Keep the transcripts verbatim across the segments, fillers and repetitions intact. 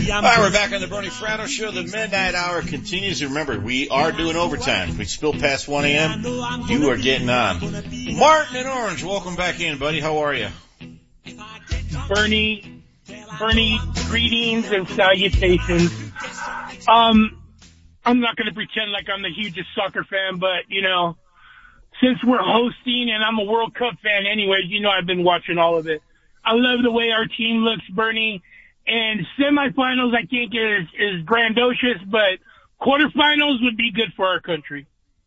All right, we're back on the Bernie Fratto Show. The Midnight Hour continues. Remember, we are doing overtime. If we spill past one a.m., you are getting on. Martin in Orange, welcome back in, buddy. How are you? Bernie, Bernie, greetings and salutations. Um, I'm not going to pretend like I'm the hugest soccer fan, but, you know, since we're hosting and I'm a World Cup fan anyways, you know I've been watching all of it. I love the way our team looks, Bernie. And semifinals, I think, is, is grandiose, but quarterfinals would be good for our country.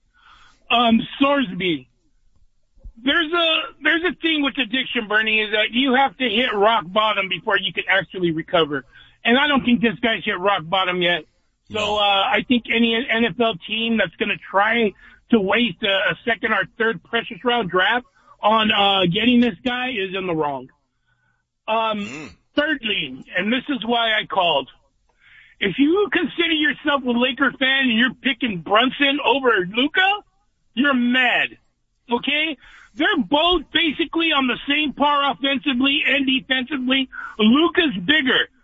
Um, Sorsby. There's a, there's a thing with addiction, Bernie, is that you have to hit rock bottom before you can actually recover. And I don't think this guy's hit rock bottom yet. So, No. uh, I think any N F L team that's going to try to waste a, a second or third precious round draft on, uh, getting this guy is in the wrong. Um, Mm. Thirdly, and this is why I called, if you consider yourself a Laker fan and you're picking Brunson over Luka, you're mad. Okay? They're both basically on the same par offensively and defensively. Luka's bigger.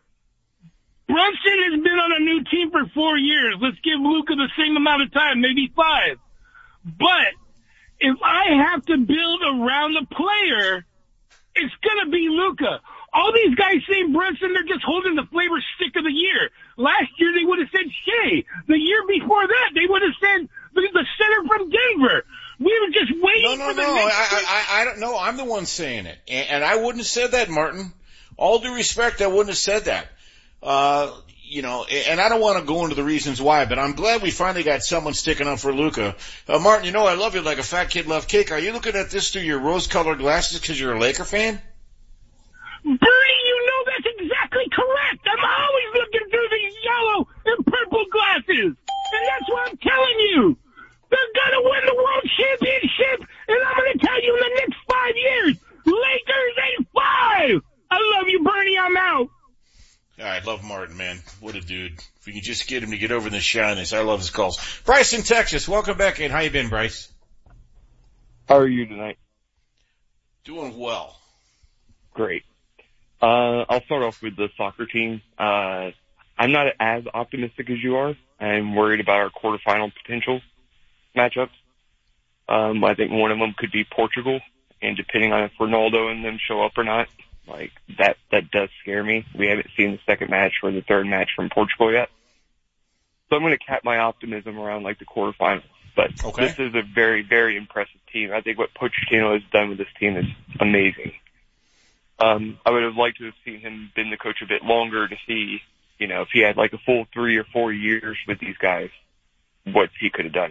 Brunson has been on a new team for four years. Let's give Luka the same amount of time, maybe five. But if I have to build around the player, it's gonna be Luka. All these guys saying Brunson, they're just holding the flavor stick of the year. Last year they would have said Shea. The year before that they would have said the, the center from Denver. We were just waiting No, no, for the no. next I, I, I don't know. I'm the one saying it. And, and I wouldn't have said that, Martin. All due respect, I wouldn't have said that. Uh, you know, and I don't want to go into the reasons why, but I'm glad we finally got someone sticking up for Luka. Uh, Martin, you know I love you like a fat kid loves cake. Are you looking at this through your rose-colored glasses because you're a Laker fan? Bernie, you know that's exactly correct. I'm always looking through these yellow and purple glasses. And that's what I'm telling you. They're going to win the world championship. And I'm going to tell you in the next five years, Lakers ain't five. I love you, Bernie. I'm out. All right, love Martin, man. What a dude. If we can just get him to get over the shyness. I love his calls. Bryce in Texas, welcome back in. How you been, Bryce? How are you tonight? Doing well. Great. Uh, I'll start off with the soccer team. Uh, I'm not as optimistic as you are. I'm worried about our quarterfinal potential matchups. Um, I think one of them could be Portugal, and depending on if Ronaldo and them show up or not, like that, that does scare me. We haven't seen the second match or the third match from Portugal yet. So I'm going to cap my optimism around like the quarterfinals. But okay. This is a very, very impressive team. I think what Pochettino has done with this team is amazing. Um, I would have liked to have seen him been the coach a bit longer to see, you know, if he had like a full three or four years with these guys, what he could have done.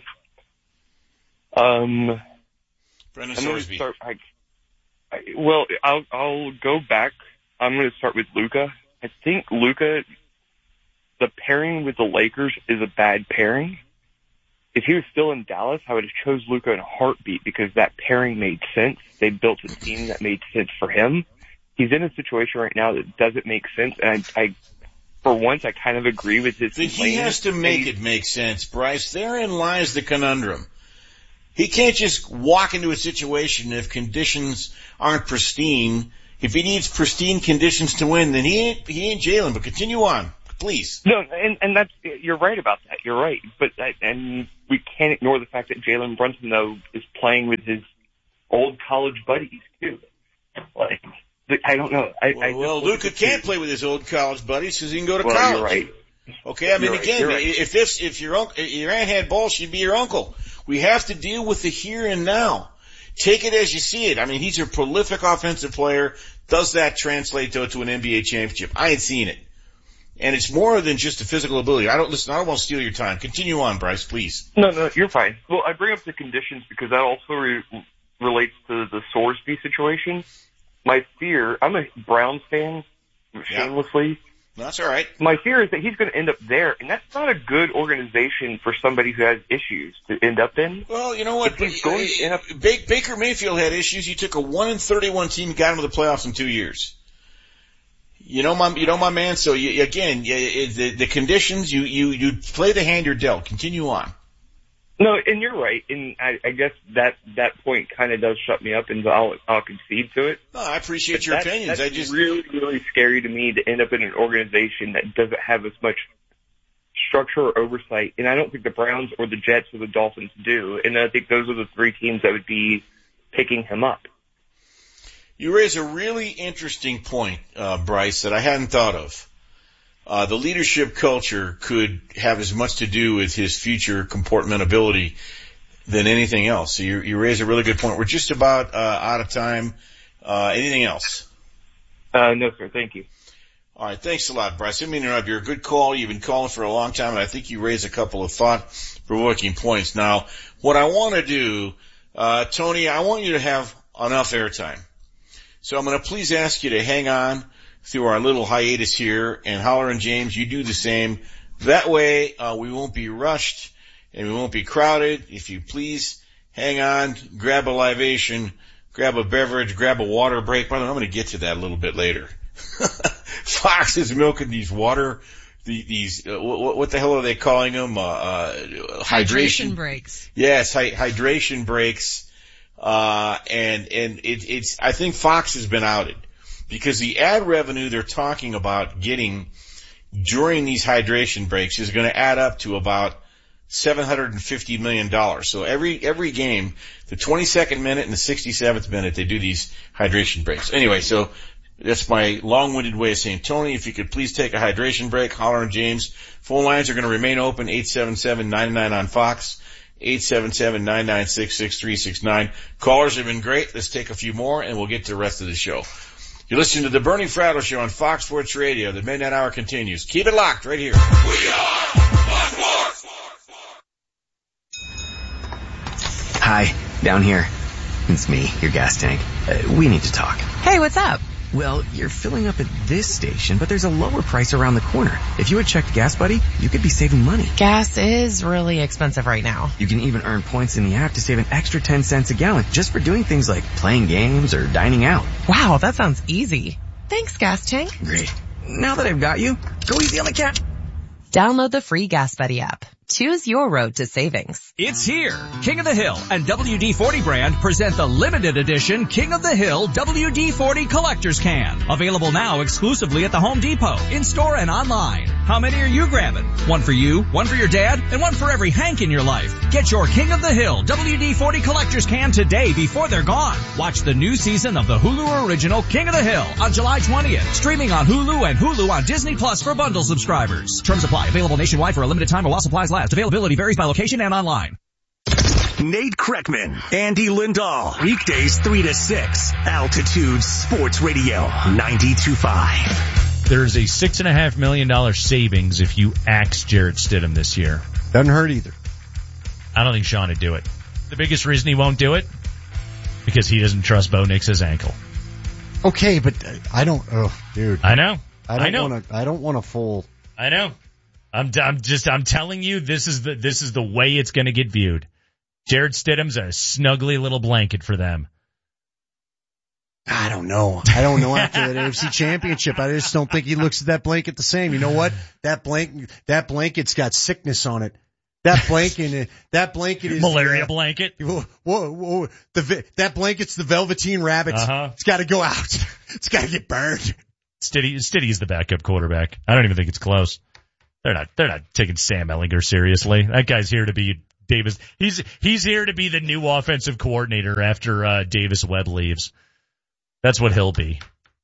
Um, Brendan I'm going to Sorsby. start, I, I, well, I'll, I'll go back. I'm going to start with Luka. I think Luka, the pairing with the Lakers is a bad pairing. If he was still in Dallas, I would have chose Luka in a heartbeat because that pairing made sense. They built a team that made sense for him. He's in a situation right now that doesn't make sense, and I, I for once, I kind of agree with his. Then he has to make it make sense, Bryce. Therein lies the conundrum. He can't just walk into a situation if conditions aren't pristine. If he needs pristine conditions to win, then he ain't he ain't Jalen. But continue on, please. No, and and that's you're right about that. You're right, but and we can't ignore the fact that Jalen Brunson though is playing with his old college buddies too. Like. I don't know. I, well, I well Luka can't play with his old college buddies because he can go to well, college. You're right. Okay, I mean, you're again, right. Right. if this, if your uncle, your aunt had balls, she'd be your uncle. We have to deal with the here and now. Take it as you see it. I mean, he's a prolific offensive player. Does that translate though to an N B A championship? I ain't seen it. And it's more than just a physical ability. I don't listen. I don't want to steal your time. Continue on, Bryce, please. No, no, you're fine. Well, I bring up the conditions because that also re- relates to the Sorsby situation. My fear, I'm a Browns fan, shamelessly. Yeah. That's all right. My fear is that he's going to end up there, and that's not a good organization for somebody who has issues to end up in. Well, you know what? He's going to end up- Baker Mayfield had issues. He took a one and thirty-one team, got him to the playoffs in two years. You know my, you know my man. So you, again, you, the, the conditions, you, you, you play the hand you're dealt. Continue on. No, and you're right, and I, I guess that that point kind of does shut me up, and I'll I'll concede to it. No, I appreciate But your that, opinions. That's I just really really scary to me to end up in an organization that doesn't have as much structure or oversight, and I don't think the Browns or the Jets or the Dolphins do, and I think those are the three teams that would be picking him up. You raise a really interesting point, uh, Bryce, that I hadn't thought of. Uh, the leadership culture could have as much to do with his future comportmentability than anything else. So you, you raise a really good point. We're just about uh, out of time. Uh, anything else? Uh, no, sir. Thank you. All right. Thanks a lot, Bryce. I didn't mean to interrupt. You're a good call. You've been calling for a long time, and I think you raised a couple of thought-provoking points. Now, what I want to do, uh, Tony, I want you to have enough airtime. So I'm going to please ask you to hang on through our little hiatus here, and Holler and James, you do the same. That way, uh, we won't be rushed and we won't be crowded. If you please hang on, grab a libation, grab a beverage, grab a water break. By the way, I'm going to get to that a little bit later. Fox is milking these water, the, these, uh, what, what the hell are they calling them? Uh, uh, hydration. Hydration breaks. Yes, hy- hydration breaks. Uh, and, and it, it's, I think Fox has been outed. Because the ad revenue they're talking about getting during these hydration breaks is going to add up to about seven hundred fifty million dollars. So every, every game, the twenty-second minute and the sixty-seventh minute, they do these hydration breaks. Anyway, so that's my long-winded way of saying, Tony, if you could please take a hydration break, Holler and James. Phone lines are going to remain open, eight seven seven, nine nine on Fox, eight seven seven, nine nine six, six three six nine. Callers have been great. Let's take a few more and we'll get to the rest of the show. You're listening to the Bernie Fratto Show on Fox Sports Radio. The Midnight Hour continues. Keep it locked right here. We are Fox Sports. Hi, down here. It's me, your gas tank. Uh, we need to talk. Hey, what's up? Well, you're filling up at this station, but there's a lower price around the corner. If you had checked Gas Buddy, you could be saving money. Gas is really expensive right now. You can even earn points in the app to save an extra ten cents a gallon just for doing things like playing games or dining out. Wow, that sounds easy. Thanks, Gas Tank. Great. Now that I've got you, go easy on the cat. Download the free Gas Buddy app. Choose your road to savings. It's here. King of the Hill and W D forty brand present the limited edition King of the Hill W D forty Collector's Can. Available now exclusively at the Home Depot, in-store and online. How many are you grabbing? One for you, one for your dad, and one for every Hank in your life. Get your King of the Hill W D forty Collector's Can today before they're gone. Watch the new season of the Hulu original King of the Hill on July twentieth. Streaming on Hulu and Hulu on Disney Plus for bundle subscribers. Terms apply. Available nationwide for a limited time while supplies last. Availability varies by location and online. Nate Kreckman, Andy Lindahl. Weekdays three to six. Altitude Sports Radio ninety-two point five. There's a six and a half million dollar savings if you axe Jarrett Stidham this year. Doesn't hurt either. I don't think Sean would do it. The biggest reason he won't do it, because he doesn't trust Bo Nix's ankle. Okay, but I don't. Oh, dude. I know. I don't I know. want to. I don't want a full. I know. I'm, I'm just, I'm telling you, this is the, this is the way it's going to get viewed. Jarrett Stidham's a snuggly little blanket for them. I don't know. I don't know after that A F C Championship. I just don't think he looks at that blanket the same. You know what? That blanket, that blanket's got sickness on it. That blanket, that blanket is malaria uh, blanket. Whoa, whoa, whoa. The that blanket's the Velveteen Rabbit. Uh-huh. It's got to go out. It's got to get burned. Stiddy, Stiddy's the backup quarterback. I don't even think it's close. They're not, they're not taking Sam Ehlinger seriously. That guy's here to be Davis. He's, he's here to be the new offensive coordinator after, uh, Davis Webb leaves. That's what he'll be.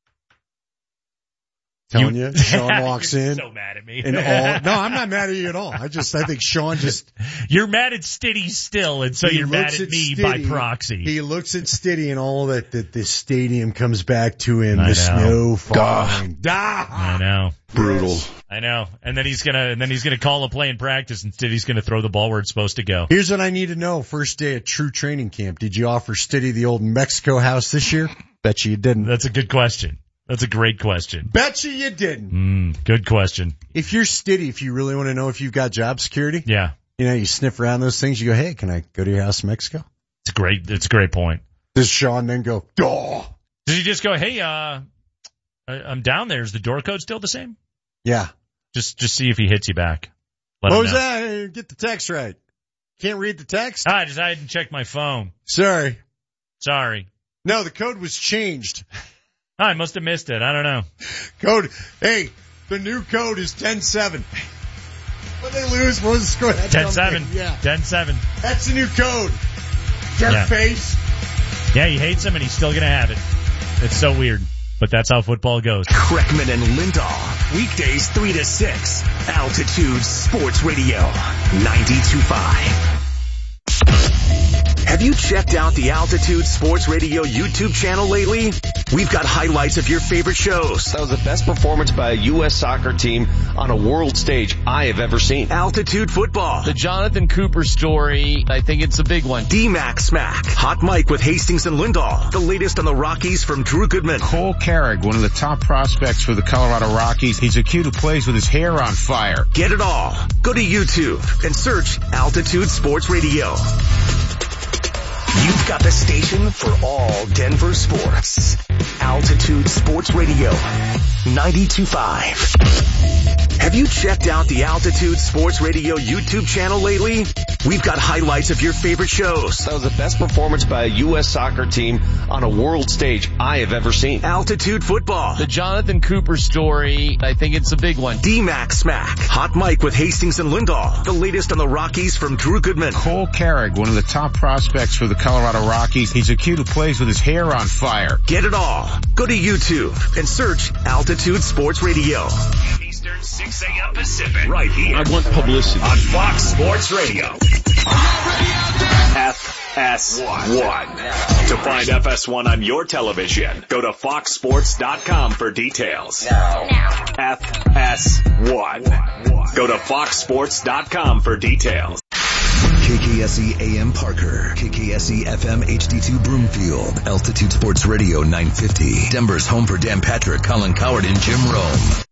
Telling you, you Sean walks in. So mad at me. And all, no, I'm not mad at you at all. I just, I think Sean just. You're mad at Stiddy still, and so you're mad at, at me Stiddy, by proxy. He looks at Stiddy and all that, that this stadium comes back to him. I the know. snow falling. I know. Brutal. I know. And then he's gonna, and then he's gonna call a play in practice, and Stiddy's gonna throw the ball where it's supposed to go. Here's what I need to know. First day at true training camp. Did you offer Stiddy the old Mexico house this year? Bet you you didn't. That's a good question. That's a great question. Bet you you didn't. Mm, good question. If you're Stiddy, if you really want to know if you've got job security, yeah, you know, you sniff around those things. You go, hey, can I go to your house in Mexico? It's a great. It's a great point. Does Sean then go, duh? Does he just go, hey, uh, I'm down there. Is the door code still the same? Yeah. Just, just see if he hits you back. Let what was that? Get the text right. Can't read the text? I just I didn't check my phone. Sorry. Sorry. No, the code was changed. I must have missed it. I don't know. Code. Hey, the new code is ten seven. When they lose, what was the score? ten seven. Yeah. ten seven. That's the new code. Jerk Yeah. face. Yeah, he hates him and he's still going to have it. It's so weird. But that's how football goes. Kreckman and Lindahl. Weekdays three to six. Altitude Sports Radio. ninety-two point five. Have you checked out the Altitude Sports Radio YouTube channel lately? We've got highlights of your favorite shows. That was the best performance by a U S soccer team on a world stage I have ever seen. Altitude Football. The Jonathan Cooper story, I think it's a big one. D-Mac Smack. Hot Mike with Hastings and Lindahl. The latest on the Rockies from Drew Goodman. Cole Carrick, one of the top prospects for the Colorado Rockies. He's a kid who plays with his hair on fire. Get it all. Go to YouTube and search Altitude Sports Radio. You've got the station for all Denver sports. Altitude Sports Radio. ninety-two point five. Have you checked out the Altitude Sports Radio YouTube channel lately? We've got highlights of your favorite shows. That was the best performance by a U S soccer team on a world stage I have ever seen. Altitude Football. The Jonathan Cooper story, I think it's a big one. D-Mac Smack. Hot Mike with Hastings and Lindahl. The latest on the Rockies from Drew Goodman. Cole Carrick, one of the top prospects for the Colorado Rockies. He's a kid who plays with his hair on fire. Get it all. Go to YouTube and search Altitude Sports Radio. Eastern, six a.m. Pacific. Right here. I want publicity. On Fox Sports Radio. F S one. To find F S one on your television, go to fox sports dot com for details. Now. F S one. Go to fox sports dot com for details. K K S E A M Parker, K K S E F M H D two Broomfield, Altitude Sports Radio nine fifty, Denver's home for Dan Patrick, Colin Coward, and Jim Rome.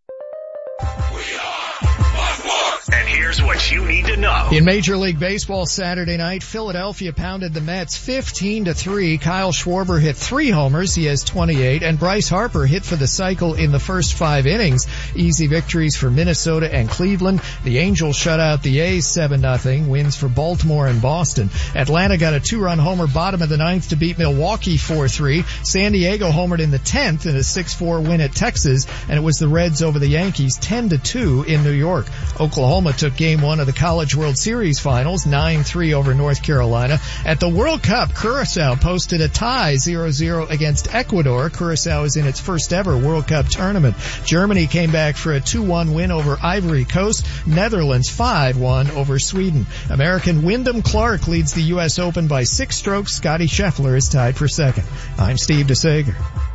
And here's what you need to know. In Major League Baseball Saturday night, Philadelphia pounded the Mets fifteen to three. Kyle Schwarber hit three homers. He has twenty-eight. And Bryce Harper hit for the cycle in the first five innings. Easy victories for Minnesota and Cleveland. The Angels shut out the A's seven nothing. Wins for Baltimore and Boston. Atlanta got a two-run homer bottom of the ninth to beat Milwaukee four three. San Diego homered in the tenth in a six four win at Texas. And it was the Reds over the Yankees ten to two in New York. Oklahoma took game one of the College World Series finals, nine three over North Carolina. At the World Cup, Curacao posted a tie zero zero against Ecuador. Curacao is in its first ever World Cup tournament. Germany came back for a two one win over Ivory Coast. Netherlands five one over Sweden. American Wyndham Clark leads the U S Open by six strokes. Scotty Scheffler is tied for second. I'm Steve DeSager.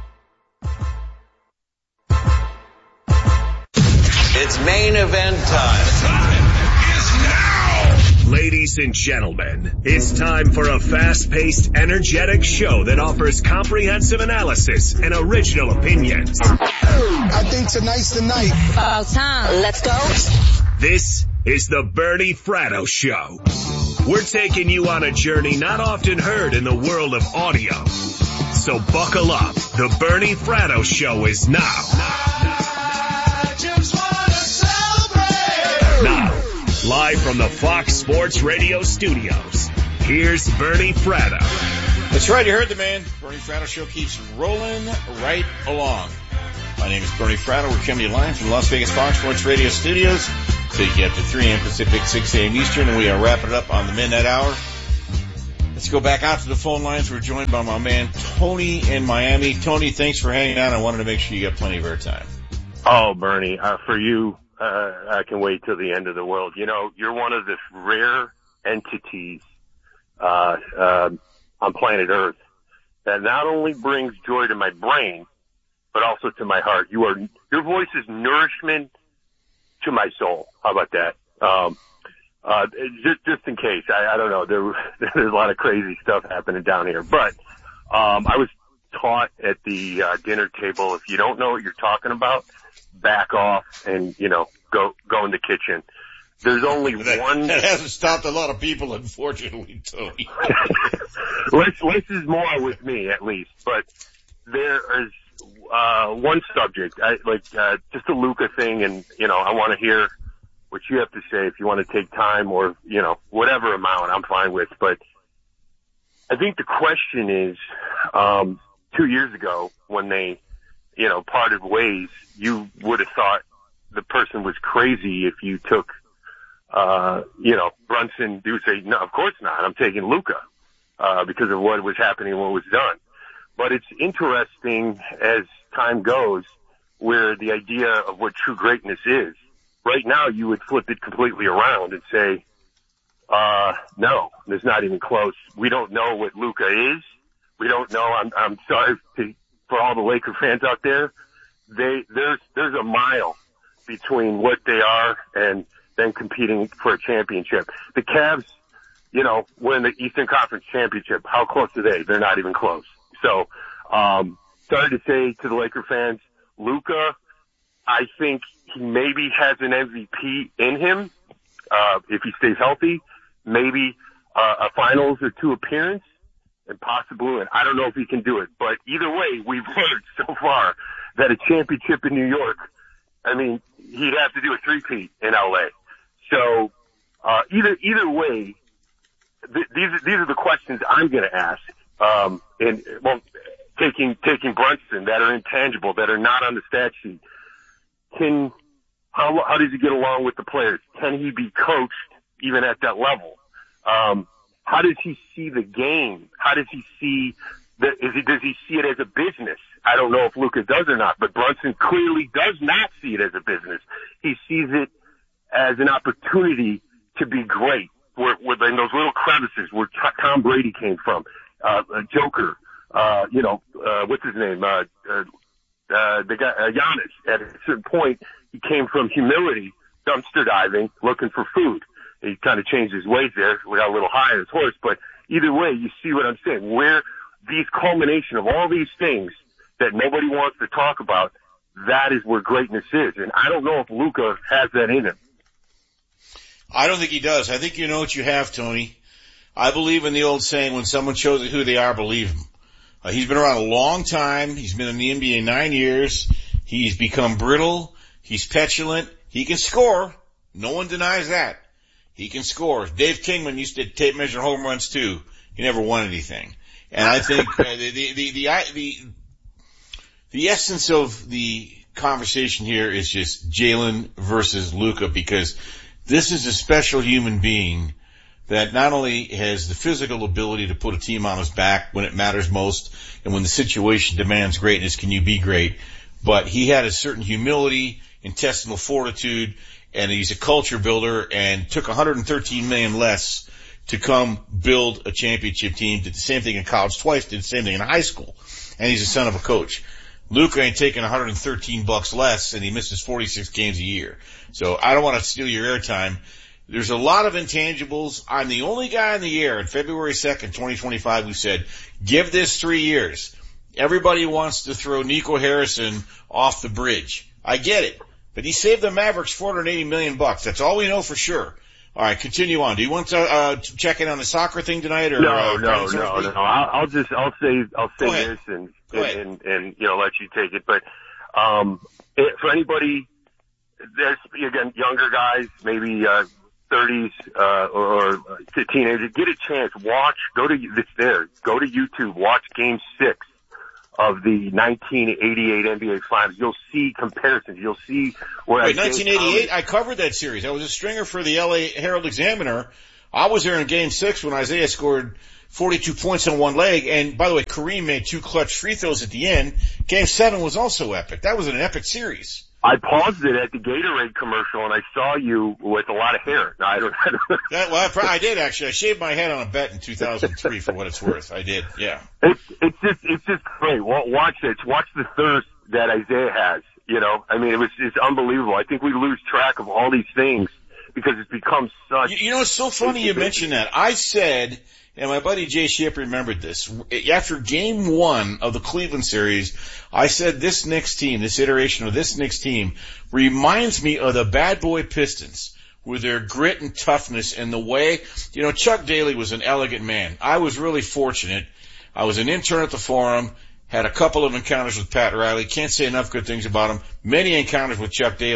It's main event time. Ladies and gentlemen, it's time for a fast-paced, energetic show that offers comprehensive analysis and original opinions. I think tonight's the night. About time. Let's go. This is the Bernie Fratto Show. We're taking you on a journey not often heard in the world of audio. So buckle up. The Bernie Fratto Show is now. I just wanna celebrate. Now, live from the Fox Sports Radio studios, here's Bernie Fratto. That's right, you heard the man. Bernie Fratto Show keeps rolling right along. My name is Bernie Fratto. We're coming to you live from the Las Vegas Fox Sports Radio studios. So you get up to three a.m. Pacific, six a.m. Eastern, and we are wrapping it up on the midnight hour. Let's go back out to the phone lines. We're joined by my man Tony in Miami. Tony, thanks for hanging out. I wanted to make sure you got plenty of airtime. Oh, Bernie, uh, for you, uh, I can wait till the end of the world. You know, you're one of the rare entities, uh, uh, on planet Earth that not only brings joy to my brain, but also to my heart. You are, your voice is nourishment to my soul. How about that? Um, uh, just, just in case, I, I don't know, there, there's a lot of crazy stuff happening down here, but, um, I was taught at the, uh, dinner table, if you don't know what you're talking about, back off and, you know, go, go in the kitchen. There's only that, one. That hasn't stopped a lot of people, unfortunately, Tony. less, less is more with me, at least, but there is, uh, one subject, I, like, uh, just a Luka thing, and, you know, I want to hear which you have to say if you want to take time or, you know, whatever amount I'm fine with. But I think the question is, um, two years ago when they, you know, parted ways, you would have thought the person was crazy if you took, uh, you know, Brunson. You would say, no, of course not. I'm taking Luka, uh, because of what was happening, what was done. But it's interesting as time goes where the idea of what true greatness is. Right now, you would flip it completely around and say, uh, no, there's not even close. We don't know what Luka is. We don't know. I'm, I'm sorry to, for all the Laker fans out there. They, there's, there's a mile between what they are and then competing for a championship. The Cavs, you know, win the Eastern Conference championship. How close are they? They're not even close. So, um, sorry to say to the Laker fans, Luka, I think he maybe has an M V P in him, uh, if he stays healthy, maybe, uh, a finals or two appearance and possibly, and I don't know if he can do it, but either way, we've learned so far that a championship in New York, I mean, he'd have to do a three-peat in L A. So, uh, either, either way, th- these, these are the questions I'm going to ask. Um, and, well, taking, taking Brunson that are intangible, that are not on the stat sheet. Can, how, how does he get along with the players? Can he be coached even at that level? Um, how does he see the game? How does he see the, is he, does he see it as a business? I don't know if Luka does or not, but Brunson clearly does not see it as a business. He sees it as an opportunity to be great, where, where in those little crevices where Tom Brady came from, uh, Joker, uh, you know, uh, what's his name, uh, uh, uh, the guy, uh, Giannis. At a certain point, he came from humility, dumpster diving, looking for food. He kind of changed his ways there. We got a little high on his horse, but either way, you see what I'm saying. Where these culmination of all these things that nobody wants to talk about, that is where greatness is. And I don't know if Luka has that in him. I don't think he does. I think you know what you have, Tony. I believe in the old saying, when someone shows you who they are, believe them. Uh, he's been around a long time. He's been in the N B A nine years. He's become brittle. He's petulant. He can score. No one denies that. He can score. Dave Kingman used to tape measure home runs too. He never won anything. And I think uh, the, the, the, the, the, the essence of the conversation here is just Jalen versus Luka, because this is a special human being that not only has the physical ability to put a team on his back when it matters most and when the situation demands greatness, can you be great, but he had a certain humility, intestinal fortitude, and he's a culture builder, and took one hundred thirteen million dollars less to come build a championship team. Did the same thing in college twice, did the same thing in high school, and he's a son of a coach. Luka ain't taking one hundred thirteen bucks less, and he misses forty-six games a year. So I don't want to steal your airtime. There's a lot of intangibles. I'm the only guy in the air on February second, twenty twenty-five, who said, give this three years. Everybody wants to throw Nico Harrison off the bridge. I get it. But he saved the Mavericks four hundred eighty million bucks. That's all we know for sure. All right, continue on. Do you want to uh, check in on the soccer thing tonight, or no? Uh, no, no, no. I'll, I'll just I'll say I'll say this and and, and and you know let you take it. But um, it, for anybody, there's again younger guys, maybe uh, thirties uh, or, or teenagers, get a chance. Watch. Go to it's there. Go to YouTube. Watch Game Six of the nineteen eighty-eight N B A Finals. You'll see comparisons. You'll see where Wait, nineteen eighty-eight, I covered that series. I was a stringer for the L A Herald Examiner. I was there in Game Six when Isaiah scored forty-two points on one leg. And by the way, Kareem made two clutch free throws at the end. Game Seven was also epic. That was an epic series. I paused it at the Gatorade commercial, and I saw you with a lot of hair. No, I don't. I don't that, well, I, probably, I did actually. I shaved my head on a bet in two thousand three, for what it's worth. I did. Yeah. It's it's just it's just great. Watch it. Watch the thirst that Isaiah has. You know, I mean, it was it's unbelievable. I think we lose track of all these things because it's become such. You, you know, it's so funny you mentioned that. I said, and my buddy Jay Ship remembered this, after game one of the Cleveland series, I said this Knicks team, this iteration of this Knicks team, reminds me of the bad boy Pistons with their grit and toughness and the way, you know, Chuck Daly was an elegant man. I was really fortunate. I was an intern at the Forum, had a couple of encounters with Pat Riley, can't say enough good things about him, many encounters with Chuck Daly,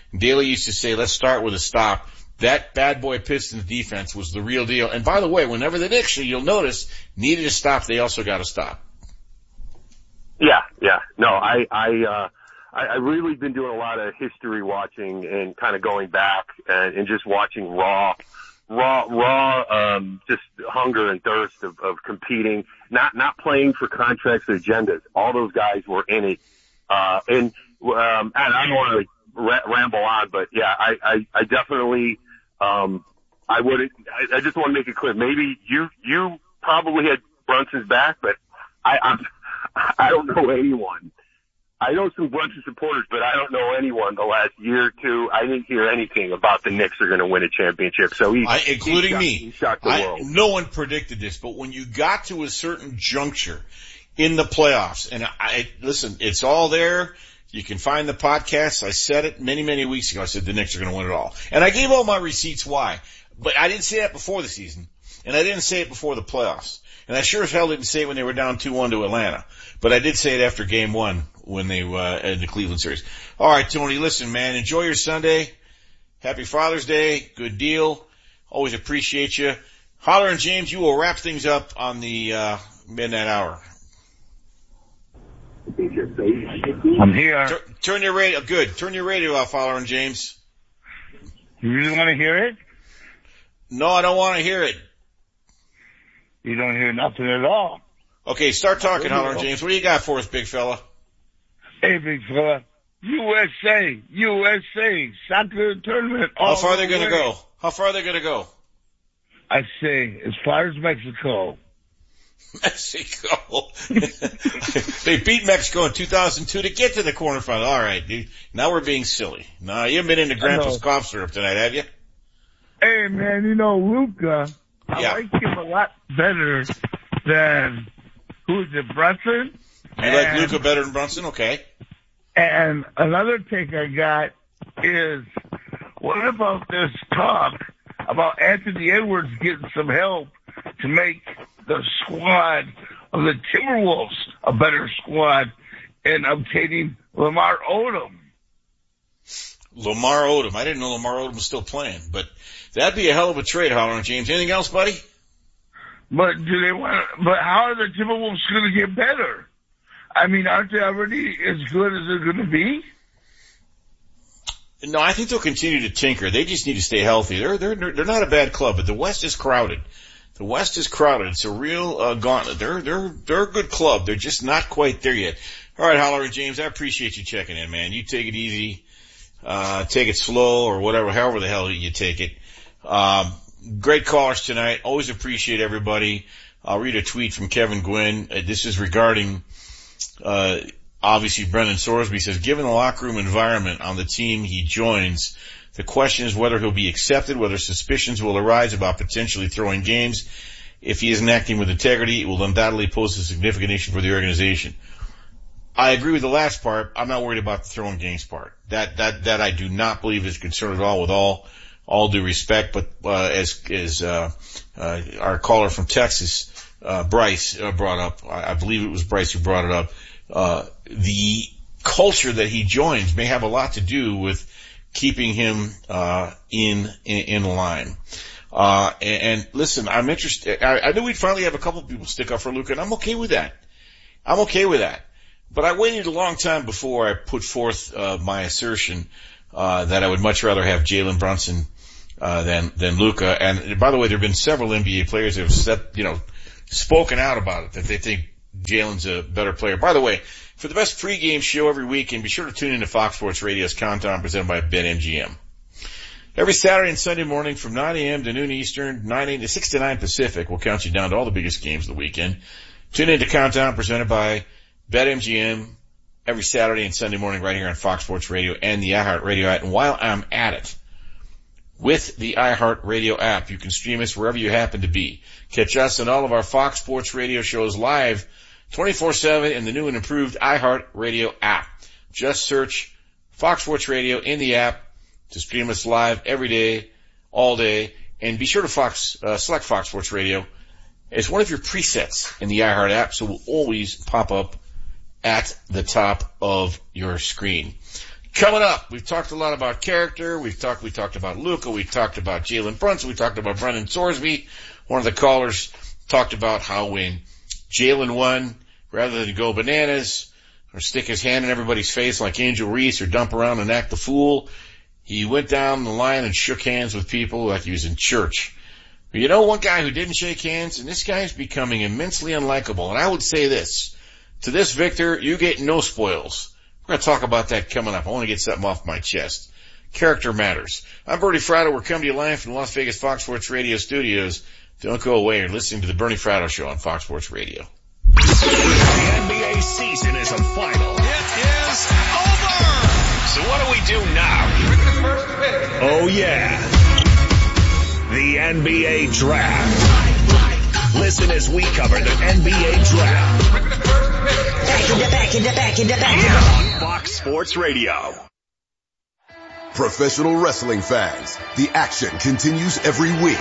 Daly used to say, let's start with a stop. That bad boy Pistons defense was the real deal. And by the way, whenever the Knicks, you'll notice, needed a stop, they also got a stop. Yeah, yeah. No, I, I, uh, I, I really been doing a lot of history watching and kind of going back and, and just watching raw, raw, raw, um, just hunger and thirst of, of competing, not, not playing for contracts or agendas. All those guys were in it. Uh, and, um, and I don't want to ra- ramble on, but yeah, I, I, I definitely, um, I would, I, I just want to make it clear. Maybe you, you probably had Brunson's back, but I, I'm, I don't know anyone. I know some Brunson supporters, but I don't know anyone the last year or two. I didn't hear anything about the Knicks are going to win a championship. So he, I, including he shocked, me, he shocked the I, world. No one predicted this, but when you got to a certain juncture in the playoffs, and I, listen, it's all there. You can find the podcast. I said it many, many weeks ago. I said the Knicks are going to win it all. And I gave all my receipts why. But I didn't say that before the season. And I didn't say it before the playoffs. And I sure as hell didn't say it when they were down two one to Atlanta. But I did say it after game one when they, uh, in the Cleveland series. All right, Tony, listen, man, enjoy your Sunday. Happy Father's Day. Good deal. Always appreciate you. Holler and James, you will wrap things up on the, uh, midnight hour. I'm here. Tur- turn your radio, good. Turn your radio off, Holler and James. You really want to hear it? No, I don't want to hear it. You don't hear nothing at all. Okay, start talking, Holler and James. What do you got for us, big fella? Hey, big fella. U S A, U S A, soccer tournament. How far are they the going to way. go? How far are they going to go? I say, as far as Mexico. Mexico. They beat Mexico in two thousand two to get to the quarterfinal. All right, dude. Now we're being silly. No, you haven't been into Grandpa's cough syrup tonight, have you? Hey, man, you know, Luka, I Yeah. like him a lot better than, who's it, Brunson? You like Luka better than Brunson? Okay. And another take I got is, what about this talk about Anthony Edwards getting some help to make the squad of the Timberwolves a better squad and obtaining Lamar Odom? Lamar Odom. I didn't know Lamar Odom was still playing, but that'd be a hell of a trade, Holler and James. Anything else, buddy? But do they want? But how are the Timberwolves going to get better? I mean, aren't they already as good as they're going to be? No, I think they'll continue to tinker. They just need to stay healthy. They're they're they're not a bad club, but the West is crowded. The West is crowded. It's a real uh, gauntlet. They're they're they're a good club. They're just not quite there yet. All right, Holler and James, I appreciate you checking in, man. You take it easy, uh, take it slow, or whatever, however the hell you take it. Um, great callers tonight. Always appreciate everybody. I'll read a tweet from Kevin Gwynn. Uh, this is regarding. Uh, obviously Brendan Sorsby says, given the locker room environment on the team he joins, the question is whether he'll be accepted, whether suspicions will arise about potentially throwing games. If he isn't acting with integrity, it will undoubtedly pose a significant issue for the organization. I agree with the last part. I'm not worried about the throwing games part. That, that, that I do not believe is concerned at all, with all, all due respect. But, uh, as, as, uh, uh, our caller from Texas, uh, Bryce, uh, brought up, I, I believe it was Bryce who brought it up, uh, the culture that he joins may have a lot to do with keeping him, uh, in, in, in line. Uh, and, and listen, I'm interested. I, I knew we'd finally have a couple people stick up for Luka, and I'm okay with that. I'm okay with that. But I waited a long time before I put forth, uh, my assertion, uh, that I would much rather have Jalen Brunson, uh, than, than Luka. And by the way, there have been several N B A players that have said, you know, spoken out about it, that they think Jalen's a better player. By the way, for the best pregame show every weekend, be sure to tune into Fox Sports Radio's Countdown presented by BetMGM. Every Saturday and Sunday morning from nine a.m. to noon Eastern, nine a.m. to six to nine Pacific, we'll count you down to all the biggest games of the weekend. Tune into Countdown presented by BetMGM every Saturday and Sunday morning right here on Fox Sports Radio and the iHeartRadio app. And while I'm at it, with the iHeartRadio app, you can stream us wherever you happen to be. Catch us and all of our Fox Sports Radio shows live twenty-four seven in the new and improved iHeartRadio app. Just search Fox Sports Radio in the app to stream us live every day, all day. And be sure to Fox, uh, select Fox Sports Radio as one of your presets in the iHeart app, so it will always pop up at the top of your screen. Coming up, we've talked a lot about character. We've talked, we talked about Luka. We talked about Jalen Brunson. We talked about Brendan Sorsby. One of the callers talked about how when Jalen won, rather than go bananas or stick his hand in everybody's face like Angel Reese or dump around and act the fool, he went down the line and shook hands with people like he was in church. But you know one guy who didn't shake hands, and this guy's becoming immensely unlikable. And I would say this, to this Victor, you get no spoils. We're going to talk about that coming up. I want to get something off my chest. Character matters. I'm Bernie Fratto. We're coming to you live from the Las Vegas Fox Sports Radio studios. Don't go away. You're listening to the Bernie Fratto Show on Fox Sports Radio. The N B A season is a final. It is over. So what do we do now? With the first pick. Oh yeah. The N B A Draft. Listen as we cover the N B A Draft. With the first pick. Back in the back in the back in the back. Yeah, on Fox Sports Radio. Professional wrestling fans, the action continues every week.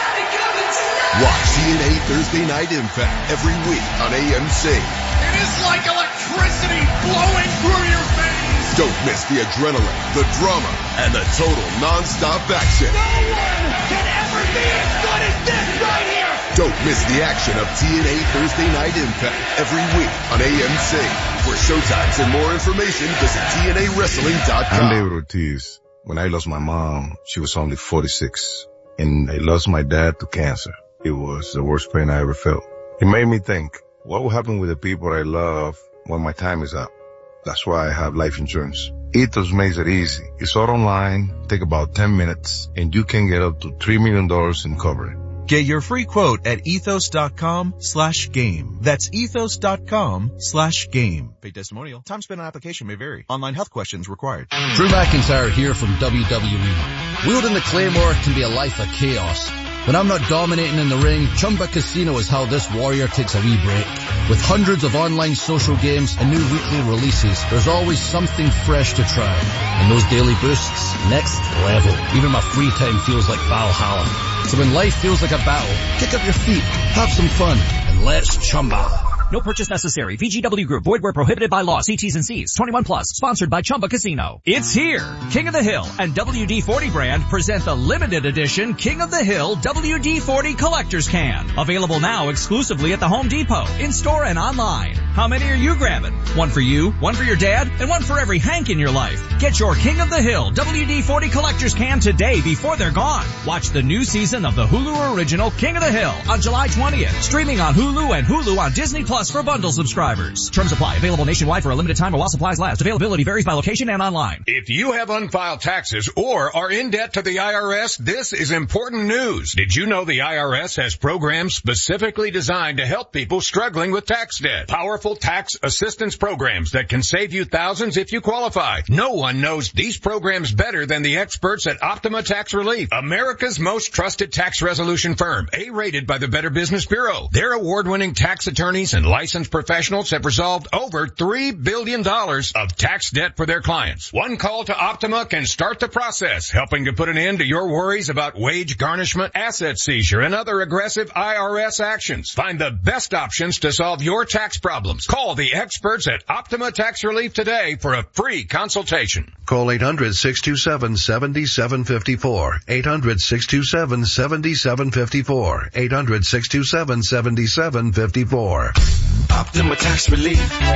Watch T N A Thursday Night Impact every week on A M C. It is like electricity flowing through your veins. Don't miss the adrenaline, the drama, and the total non-stop action. No one can ever be as good as this right here. Don't miss the action of T N A Thursday Night Impact every week on A M C. For showtimes and more information, visit T N A wrestling dot com. I'm David Ortiz. When I lost my mom, she was only forty-six, and I lost my dad to cancer. It was the worst pain I ever felt. It made me think, what will happen with the people I love when my time is up? That's why I have life insurance. Ethos makes it easy. It's all online, take about ten minutes, and you can get up to three million dollars in coverage. Get your free quote at ethos.com slash game. That's ethos.com slash game. Paid testimonial. Time spent on application may vary. Online health questions required. Drew McIntyre here from W W E. Wielding the Claymore can be a life of chaos. When I'm not dominating in the ring, Chumba Casino is how this warrior takes a wee break. With hundreds of online social games and new weekly releases, there's always something fresh to try. And those daily boosts, next level. Even my free time feels like Valhalla. So when life feels like a battle, kick up your feet, have some fun, and let's Chumba. No purchase necessary. V G W Group. Void where prohibited by law. See T's and C's. twenty-one plus. Sponsored by Chumba Casino. It's here. King of the Hill and W D forty brand present the limited edition King of the Hill W D forty Collector's Can. Available now exclusively at the Home Depot, in-store and online. How many are you grabbing? One for you, one for your dad, and one for every Hank in your life. Get your King of the Hill W D forty Collector's Can today before they're gone. Watch the new season of the Hulu original King of the Hill on July twentieth. Streaming on Hulu and Hulu on Disney Plus for bundle subscribers. Terms apply. Available nationwide for a limited time or while supplies last. Availability varies by location and online. If you have unfiled taxes or are in debt to the I R S, this is important news. Did you know the I R S has programs specifically designed to help people struggling with tax debt? Powerful tax assistance programs that can save you thousands if you qualify. No one knows these programs better than the experts at Optima Tax Relief, America's most trusted tax resolution firm, A-rated by the Better Business Bureau. Their award-winning tax attorneys and licensed professionals have resolved over three billion dollars of tax debt for their clients. One call to Optima can start the process, helping to put an end to your worries about wage garnishment, asset seizure, and other aggressive I R S actions. Find the best options to solve your tax problems. Call the experts at Optima Tax Relief today for a free consultation. Call eight hundred, six two seven, seven seven five four. eight hundred, six two seven, seven seven five four. eight hundred, six two seven, seven seven five four. Optima Tax Relief.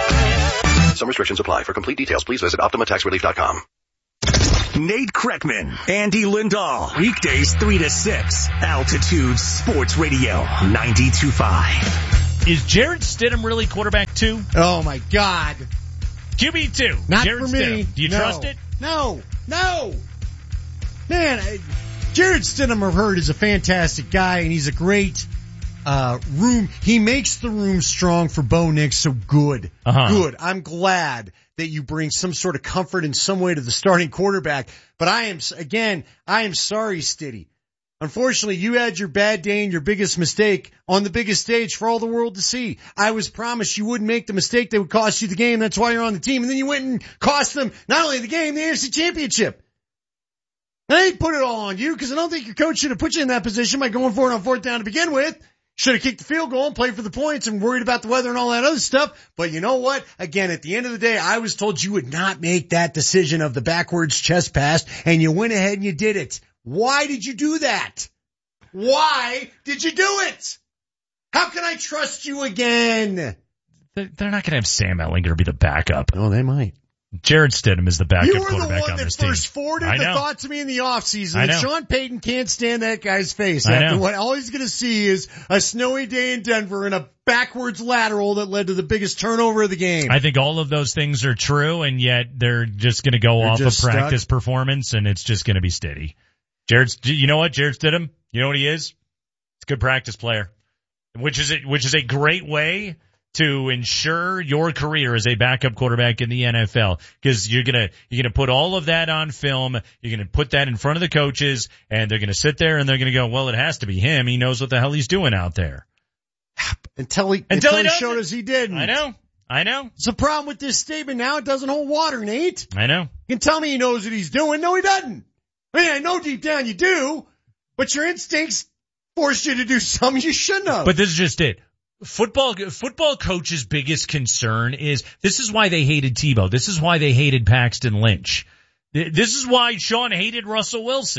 Some restrictions apply. For complete details, please visit Optima Tax Relief dot com. Nate Kreckman, Andy Lindahl. Weekdays three to six. Altitude Sports Radio ninety-two point five. Is Jarrett Stidham really quarterback two? Oh my God. Q B two. Not Jarrett for me. Stidham. Do you no. trust it? No. No. Man, I, Jarrett Stidham, I've heard, is a fantastic guy, and he's a great uh room. He makes the room strong for Bo Nix, so good. Uh-huh. Good. I'm glad that you bring some sort of comfort in some way to the starting quarterback. But I am, again, I am sorry, Stiddy. Unfortunately, you had your bad day and your biggest mistake on the biggest stage for all the world to see. I was promised you wouldn't make the mistake that would cost you the game. That's why you're on the team. And then you went and cost them not only the game, the A F C Championship. And I didn't put it all on you because I don't think your coach should have put you in that position by going for it on fourth down to begin with. Should have kicked the field goal and played for the points and worried about the weather and all that other stuff. But you know what? Again, at the end of the day, I was told you would not make that decision of the backwards chest pass, and you went ahead and you did it. Why did you do that? Why did you do it? How can I trust you again? They're not going to have Sam Ehlinger be the backup. Oh, they might. Jared Stidham is the backup you were quarterback the one on that this team. first forwarded the thought to me in the offseason. I that know. Sean Payton can't stand that guy's face. I After know. what all he's going to see is a snowy day in Denver and a backwards lateral that led to the biggest turnover of the game. I think all of those things are true, and yet they're just going to go They're off of just practice stuck. performance, and it's just going to be steady. Jared, you know what? Jared Stidham, you know what he is? He's a good practice player, which is a, which is a great way to ensure your career as a backup quarterback in the N F L, because you're gonna you're gonna put all of that on film. You're gonna put that in front of the coaches, and they're gonna sit there and they're gonna go, "Well, it has to be him. He knows what the hell he's doing out there." Until he, Until until he he doesn't. showed us he didn't. I know, I know. It's a problem with this statement now. It doesn't hold water, Nate. I know. You can tell me he knows what he's doing. No, he doesn't. I mean, I know deep down you do, but your instincts force you to do something you shouldn't have. But this is just it. Football, football coach's biggest concern is, this is why they hated Tebow. This is why they hated Paxton Lynch. This is why Sean hated Russell Wilson.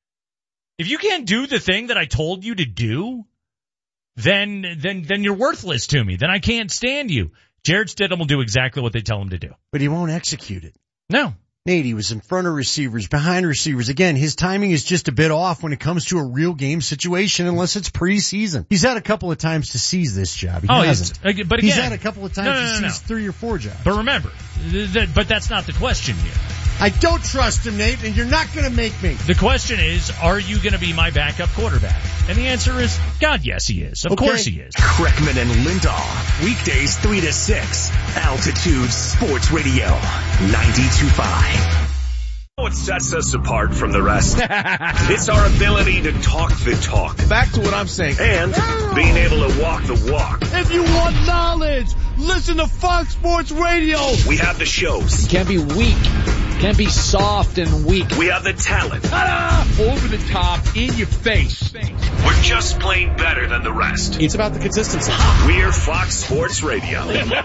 If you can't do the thing that I told you to do, then, then, then you're worthless to me. Then I can't stand you. Jared Stidham will do exactly what they tell him to do. But he won't execute it. No. Nate, he was in front of receivers, behind receivers. Again, his timing is just a bit off when it comes to a real game situation unless it's preseason. He's had a couple of times to seize this job. He Oh, hasn't. he's, but again, he's had a couple of times no, no, no, to no. seize three or four jobs. But remember, th- th- but that's not the question here. I don't trust him, Nate, and you're not going to make me. The question is, are you going to be my backup quarterback? And the answer is, God, yes, he is. Of Okay. course he is. Kreckman and Lindahl, weekdays three to six, Altitude Sports Radio, ninety-two point five. What sets us apart from the rest? It's our ability to talk the talk. Back to what I'm saying. And being able to walk the walk. If you want knowledge, listen to Fox Sports Radio. We have the shows. Can't be weak. Can't be soft and weak. We have the talent. Over the top, in your face. We're just plain better than the rest. It's about the consistency. We're Fox Sports Radio. And we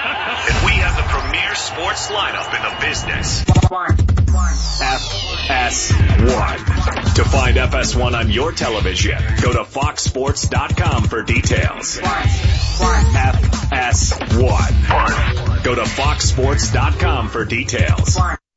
have the premier sports lineup in the business. F S one. To find F S one on your television, go to fox sports dot com for details. F S one. Go to fox sports dot com for details.